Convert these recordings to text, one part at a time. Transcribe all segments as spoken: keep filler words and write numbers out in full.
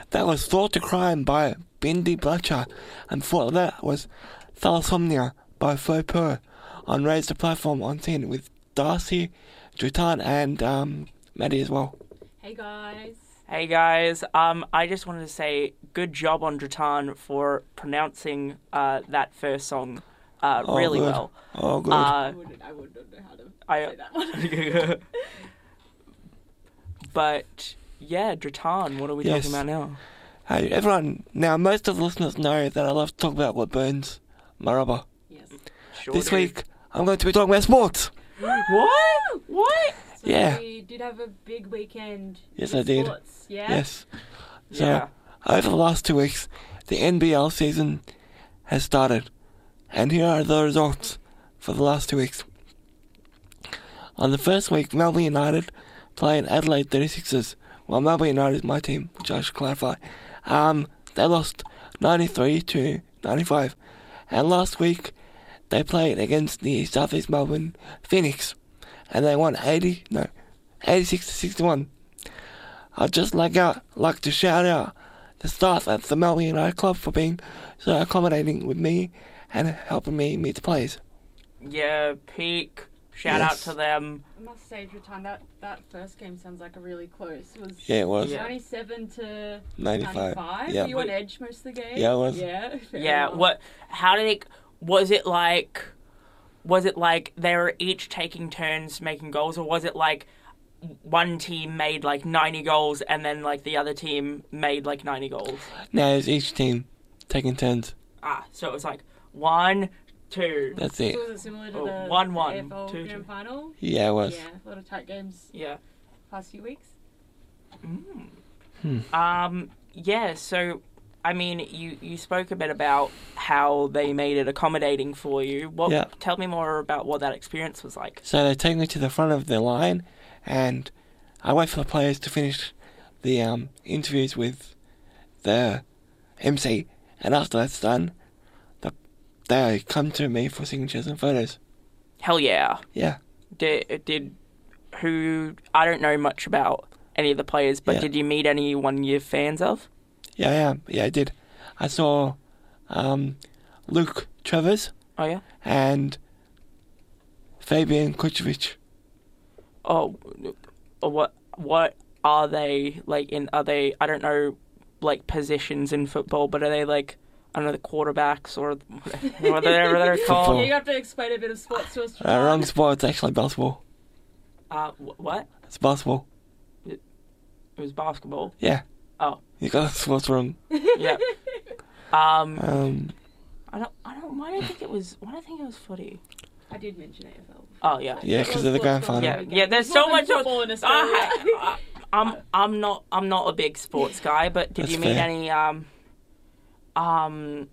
that was Thought to Crime by Bindi Butcher, and before that was Thalasomnia by Fopur on Raise the Platform on scene with Darcy, Drutan, and um, Maddie as well. Hey guys. Hey guys, um, I just wanted to say good job on Drutan for pronouncing uh, that first song uh, Oh, really good. well. Oh, good. Uh, I wouldn't, I wouldn't know how to I- say that one. But yeah, Drutan, what are we Yes. talking about now? Hey, everyone, now most of the listeners know that I love to talk about what burns my rubber. Yes. Sure This do. week, I'm going to be talking about sports. What? What? So Yeah. you did have a big weekend. Yes, with I did. Sports, yeah? Yes. So, Yeah. over the last two weeks, the N B L season has started. And here are the results for the last two weeks. On the first week, Melbourne United played Adelaide thirty-sixers. Well, Melbourne United is my team, which I should clarify. Um, they lost ninety-three to ninety-five. And last week, they played against the South East Melbourne Phoenix. And they won eighty, no, eighty-six to sixty-one. I'd just like out, like to shout out the staff at the Melbourne United Club for being so accommodating with me and helping me meet the players. Yeah, peak. Shout Yes. out to them. I must say, Drutan, that, that first game sounds like a really close. It was Yeah, it was Yeah. ninety-seven to ninety-five. ninety-five. Yeah. Were you on edge most of the game? Yeah, it was. Yeah. fair Yeah, enough. what, how did it, was it like, was it like they were each taking turns making goals, or was it like one team made like ninety goals and then like the other team made like ninety goals? Now it's each team taking turns. Ah, so it was like one, two. That's it. So was it similar to Oh, the one, one, A F L two, grand two. final? Yeah, it was. Yeah, a lot of tight games Yeah. past few weeks. Mm. Hmm. Um, yeah, so, I mean, you, you spoke a bit about how they made it accommodating for you. What? Yeah. Tell me more about what that experience was like. So they take me to the front of the line, and I wait for the players to finish the um, interviews with the M C, and after that's done, the, they come to me for signatures and photos. Hell yeah. Yeah. Did, did who, I don't know much about any of the players, but Yeah. did you meet anyone you're fans of? Yeah, I am. Yeah, I did. I saw um, Luke Travers Oh, yeah? and Fabian Kuchevich. Oh, what, what are they, like, in, are they, I don't know, like, positions in football, but are they, like, I don't know, the quarterbacks or whatever they're Football. called? Yeah, you have to explain a bit of sports to us. Uh, wrong sport, it's actually basketball. Uh, wh- what? It's basketball. It was basketball. Yeah. Oh. You got the sports wrong. Yeah. Um, Um, I don't, I don't, why do I think it was, why do I think it was footy? I did mention A F L. Oh, yeah. Yeah, 'cause of the grand final. Yeah, yeah, there's so much. football in Australia. I, I'm, I'm not, I'm not a big sports guy, but did That's you meet fair. any, um, um,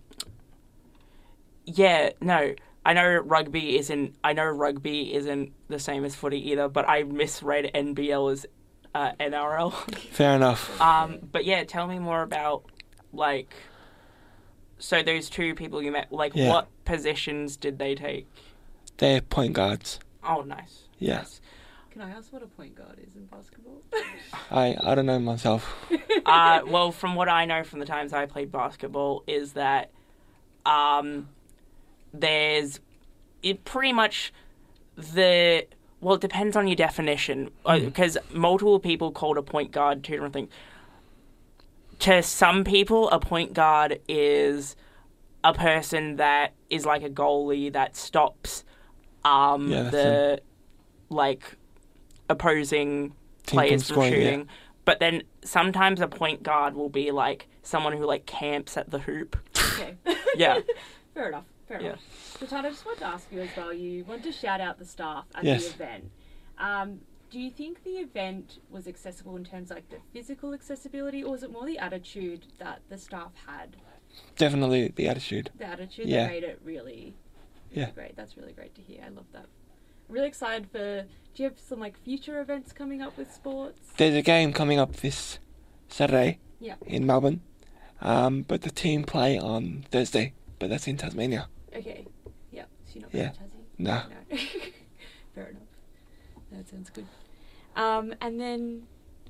yeah, no, I know rugby isn't, I know rugby isn't the same as footy either, but I misread N B L as uh, N R L. fair enough. Um, but yeah, tell me more about, like, so those two people you met, like, Yeah. what positions did they take? They're point guards. Oh, nice. Yeah. Nice. Can I ask what a point guard is in basketball? I, I don't know myself. Uh, well, from what I know from the times I played basketball is that um, there's it pretty much the well, it depends on your definition Mm. because multiple people called a point guard two different things. To some people, a point guard is a person that is like a goalie that stops um, Yeah, that's the like opposing Team players from from scoring, yeah. shooting. But then sometimes a point guard will be like someone who like camps at the hoop. Okay. Yeah. Fair enough. Fair Yeah. enough. So, Todd, I just wanted to ask you as well. You want to shout out the staff at Yes. the event. Um, do you think the event was accessible in terms of like the physical accessibility, or was it more the attitude that the staff had? Definitely the attitude. The attitude Yeah. that made it really, really Yeah. great. That's really great to hear. I love that. I'm really excited for. Do you have some like future events coming up with sports? There's a game coming up this Saturday Yeah. in Melbourne, um, but the team play on Thursday, but that's in Tasmania. Okay. Yeah. So you're not Yeah. going to Tassie? No. No. Fair enough. That sounds good. Um, and then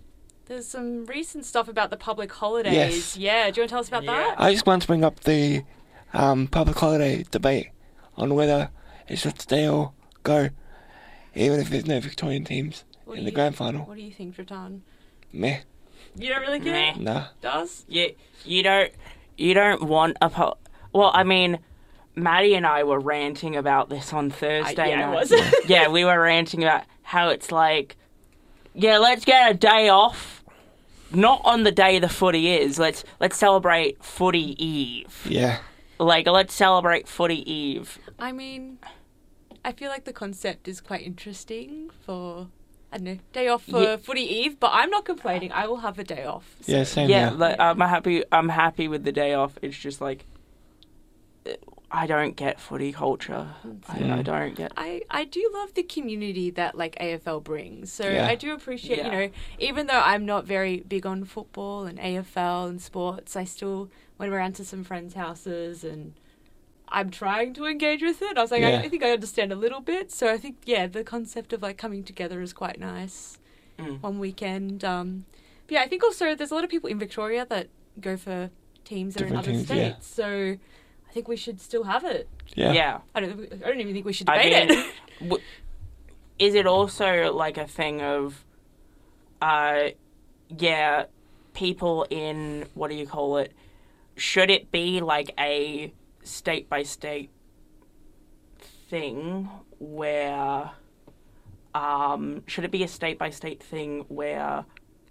There's some recent stuff about the public holidays. Yes. Yeah, do you want to tell us about Yeah. that? I just want to bring up the um, public holiday debate on whether it should stay or go, even if there's no Victorian teams What in do the you- grand final. What do you think, Dratan? Meh. You don't really care? Meh. Nah. Does? You you don't you don't want a po- well, I mean, Maddie and I were ranting about this on Thursday yeah, I night. was. Yeah, we were ranting about how it's like, yeah, let's get a day off. Not on the day the footy is. Let's let's celebrate Footy Eve. Yeah. Like, let's celebrate Footy Eve. I mean, I feel like the concept is quite interesting for, I don't know, day off for Yeah. Footy Eve, but I'm not complaining. I will have a day off. So. Yeah, same Yeah, here. like, I'm happy. I'm happy with the day off. It's just like, I don't get footy culture. I, I Mm. don't get. I, I do love the community that like A F L brings. So Yeah. I do appreciate, Yeah. you know, even though I'm not very big on football and A F L and sports, I still went around to some friends' houses and I'm trying to engage with it. I was like, Yeah. I, I think I understand a little bit. So I think, yeah, the concept of like coming together is quite nice Mm. one weekend. Um, but yeah, I think also there's a lot of people in Victoria that go for teams that are in Different other teams, yeah. states. So I think we should still have it. Yeah. Yeah. I don't, I don't even think we should I debate mean, it. w- is it also like a thing of, uh, yeah, people in, what do you call it? Should it be like a state by state thing where, um, should it be a state by state thing where,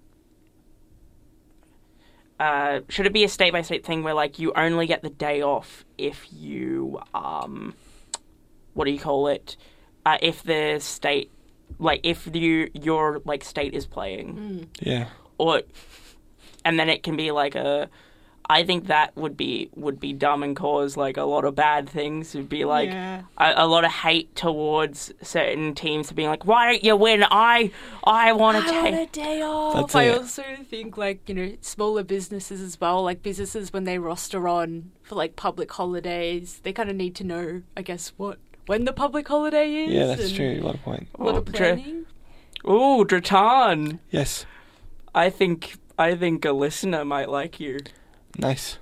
uh, should it be a state by state thing where like you only get the day off if you, um, what do you call it? Uh, if the state, like, if you your like state is playing, Mm. Yeah. or, and then it can be like a. I think that would be would be dumb and cause like a lot of bad things. It'd be like Yeah. a, a lot of hate towards certain teams being like, "Why don't you win? I I want to I want a take." day off. That's I it. also think like, you know, smaller businesses as well, like businesses when they roster on for like public holidays, they kind of need to know, I guess, what when the public holiday is. Yeah, that's and true. A lot of point. A lot of Oh, Dra- planning. Ooh, Dratan. Yes. I think I think a listener might like you. Nice.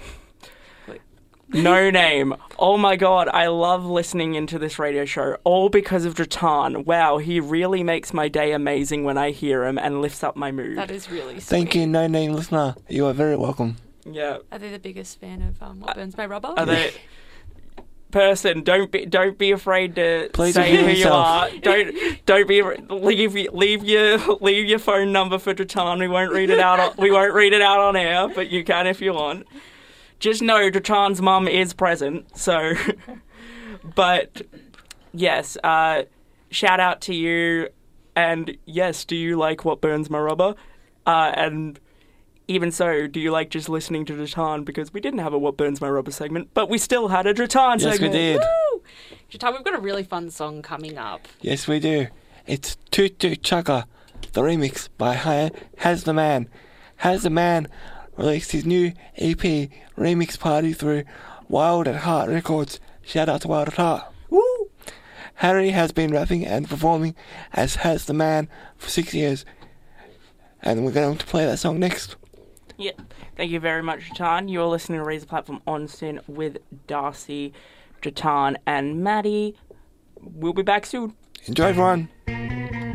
No name. Oh my god, I love listening into this radio show. All because of Dratan. Wow, he really makes my day amazing when I hear him and lifts up my mood. That is really sweet. Thank you, no name listener. You are very welcome. Yeah. Are they the biggest fan of um, What Burns My Rubber? Are they person, don't be don't be afraid to Please say reveal who you yourself. are. Don't don't be leave leave your leave your phone number for Dratan. We won't read it out on, we won't read it out on air, but you can if you want. Just know Dratan's mum is present, so but yes, uh shout out to you, and yes, do you like What Burns My Rubber? Uh and even so, do you like just listening to Dratan? Because we didn't have a What Burns My Rubber segment, but we still had a Dratan Yes, we segment. did. Woo! Jatan, we've got a really fun song coming up. Yes, we do. It's Toot Toot Chugga, the remix by Hi- Has the Man. Has the Man released his new E P remix party through Wild at Heart Records. Shout out to Wild at Heart. Woo! Harry has been rapping and performing as Has the Man for six years. And we're going to play that song next. Yeah. Thank you very much, Dratan. You're listening to Raise the Platform on Sin with Darcy, Dratan, and Maddie. We'll be back soon. Enjoy, everyone.